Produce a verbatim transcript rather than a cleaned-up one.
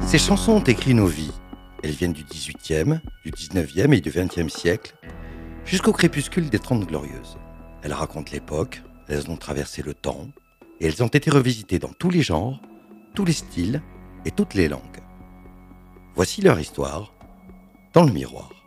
Ces chansons ont écrit nos vies. Elles viennent du dix-huitième, du dix-neuvième et du vingtième siècle, jusqu'au crépuscule des Trente Glorieuses. Elles racontent l'époque, elles ont traversé le temps, et elles ont été revisitées dans tous les genres, tous les styles et toutes les langues. Voici leur histoire dans le miroir.